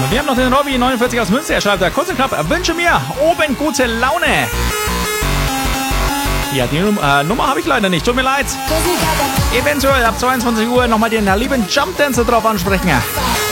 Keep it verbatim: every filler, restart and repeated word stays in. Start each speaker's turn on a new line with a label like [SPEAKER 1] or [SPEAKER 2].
[SPEAKER 1] Wir haben noch den Robby neunundvierzig aus Münster. Er schreibt da, kurz und knapp, wünsche mir oben gute Laune. Ja, die äh, Nummer habe ich leider nicht. Tut mir leid. Eventuell ab zweiundzwanzig Uhr nochmal den lieben Jump Dancer drauf ansprechen.